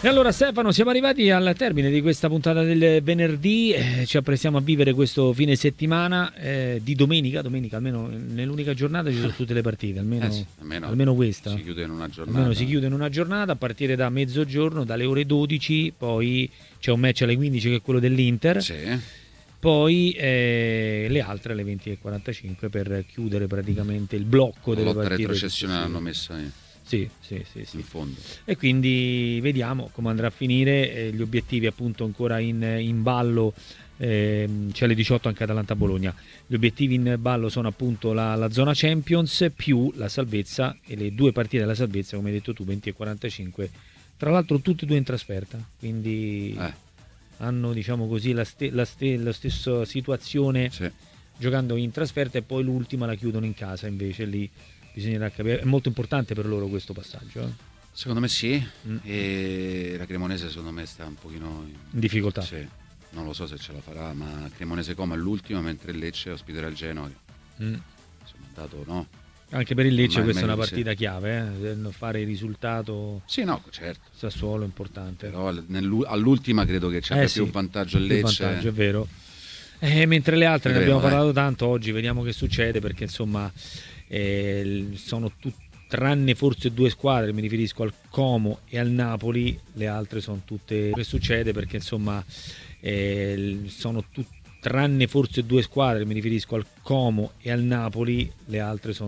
E allora Stefano, siamo arrivati al termine di questa puntata del venerdì, ci apprestiamo a vivere questo fine settimana di domenica almeno nell'unica giornata ci sono tutte le partite, almeno questa. Si chiude in una giornata. Almeno si chiude in una giornata a partire da mezzogiorno, dalle ore 12, poi c'è un match alle 15 che è quello dell'Inter. Sì. Poi le altre alle 20:45 per chiudere praticamente il blocco delle partite. La retrocessione l'hanno messa Sì. in fondo. E quindi vediamo come andrà a finire. Gli obiettivi appunto ancora in ballo, c'è alle 18 anche Atalanta-Bologna. Gli obiettivi in ballo sono appunto la zona Champions più la salvezza, e le due partite della salvezza, come hai detto tu, 20:45, tra l'altro tutte e due in trasferta, quindi hanno, diciamo così, la stessa situazione, sì, giocando in trasferta, e poi l'ultima la chiudono in casa, invece lì bisognerà capire. È molto importante per loro questo passaggio. Secondo me sì, e la Cremonese secondo me sta un pochino in difficoltà. Sì. Non lo so se ce la farà, ma Cremonese Como è l'ultima, mentre il Lecce ospiterà il Genoa. Insomma, dato, no? Anche per il Lecce ormai questa è una meglio partita chiave, fare il risultato. Sì, no, certo. Sassuolo è importante. Però all'ultima credo che c'è più vantaggio il Lecce. Vantaggio, è vero. Mentre le altre ne abbiamo parlato tanto oggi, vediamo che succede, perché insomma sono tranne forse due squadre, mi riferisco al Como e al Napoli, le altre sono tutte. Che succede perché insomma tranne forse due squadre, mi riferisco al Como e al Napoli, le altre sono